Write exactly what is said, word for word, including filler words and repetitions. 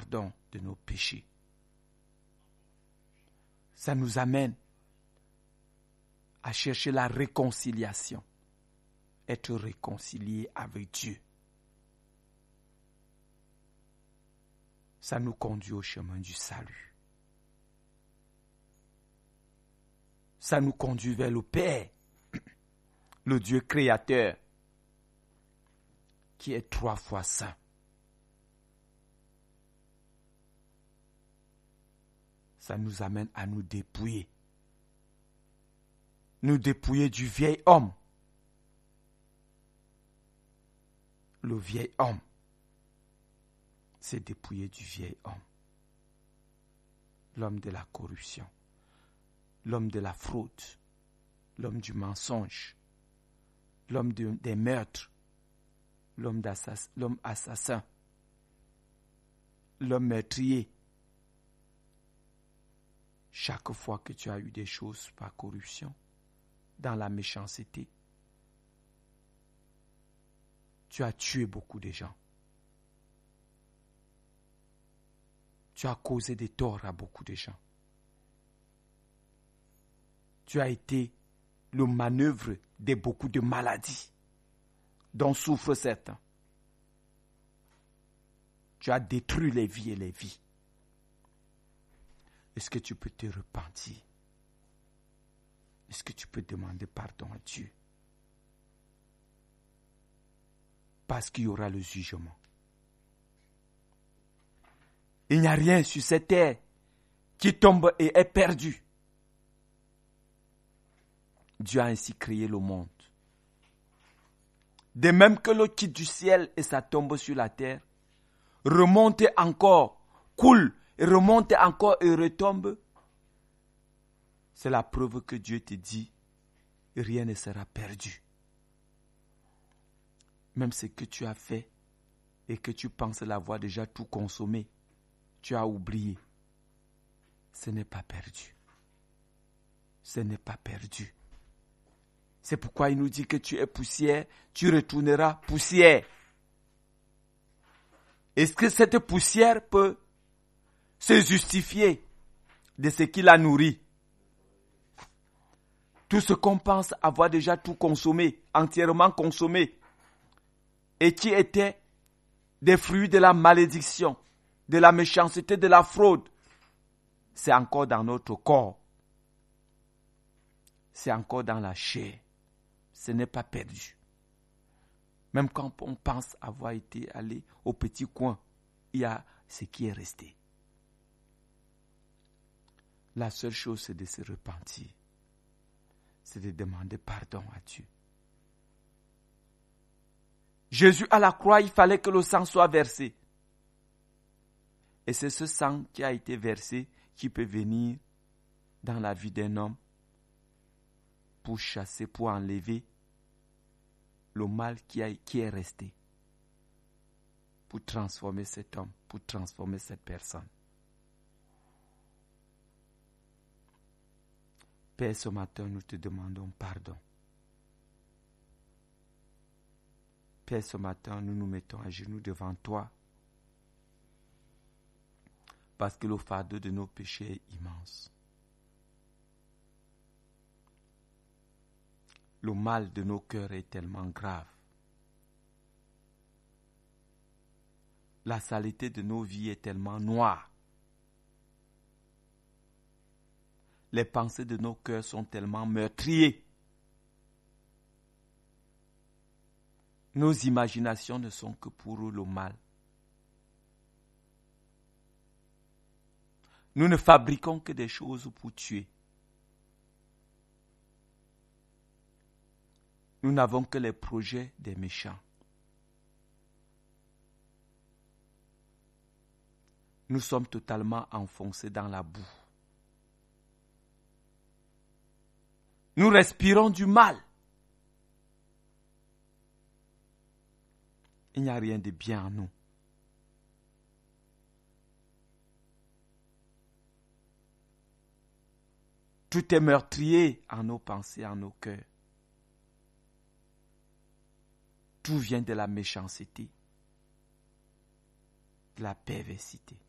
pardon de nos péchés. Ça nous amène à chercher la réconciliation, être réconcilié avec Dieu. Ça nous conduit au chemin du salut. Ça nous conduit vers le Père, le Dieu créateur, qui est trois fois saint. Ça nous amène à nous dépouiller. Nous dépouiller du vieil homme. Le vieil homme, c'est dépouiller du vieil homme. L'homme de la corruption, l'homme de la fraude, l'homme du mensonge, l'homme de, des meurtres, l'homme, d'assass- l'homme assassin, l'homme meurtrier. Chaque fois que tu as eu des choses par corruption, dans la méchanceté, tu as tué beaucoup de gens. Tu as causé des torts à beaucoup de gens. Tu as été le manœuvre de beaucoup de maladies dont souffrent certains. Tu as détruit les vies et les vies. Est-ce que tu peux te repentir? Est-ce que tu peux demander pardon à Dieu? Parce qu'il y aura le jugement. Il n'y a rien sur cette terre qui tombe et est perdu. Dieu a ainsi créé le monde. De même que l'eau quitte du ciel et ça tombe sur la terre, remonte encore, coule et remonte encore et retombe, c'est la preuve que Dieu te dit, rien ne sera perdu. Même ce que tu as fait et que tu penses l'avoir déjà tout consommé, tu as oublié. Ce n'est pas perdu. Ce n'est pas perdu. C'est pourquoi il nous dit que tu es poussière, tu retourneras poussière. Est-ce que cette poussière peut se justifier de ce qui la nourrit? Tout ce qu'on pense avoir déjà tout consommé, entièrement consommé, et qui était des fruits de la malédiction, de la méchanceté, de la fraude, c'est encore dans notre corps. C'est encore dans la chair. Ce n'est pas perdu. Même quand on pense avoir été allé au petit coin, il y a ce qui est resté. La seule chose, c'est de se repentir. C'est de demander pardon à Dieu. Jésus à la croix, il fallait que le sang soit versé. Et c'est ce sang qui a été versé qui peut venir dans la vie d'un homme pour chasser, pour enlever le mal qui, a, qui est resté, pour transformer cet homme, pour transformer cette personne. Père, ce matin, nous te demandons pardon. Père, ce matin, nous nous mettons à genoux devant toi parce que le fardeau de nos péchés est immense. Le mal de nos cœurs est tellement grave. La saleté de nos vies est tellement noire. Les pensées de nos cœurs sont tellement meurtriers. Nos imaginations ne sont que pour le mal. Nous ne fabriquons que des choses pour tuer. Nous n'avons que les projets des méchants. Nous sommes totalement enfoncés dans la boue. Nous respirons du mal. Il n'y a rien de bien en nous. Tout est meurtrier en nos pensées, en nos cœurs. Tout vient de la méchanceté, de la perversité.